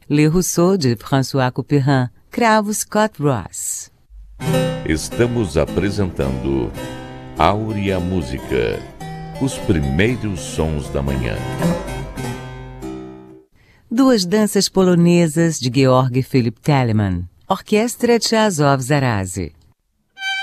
Le Rousseau, de François Couperin, cravo Scott Ross. Estamos apresentando Áurea Música, os primeiros sons da manhã. Duas danças polonesas de Georg Philipp Telemann, Orquestra Tchaikovsky Zarazy.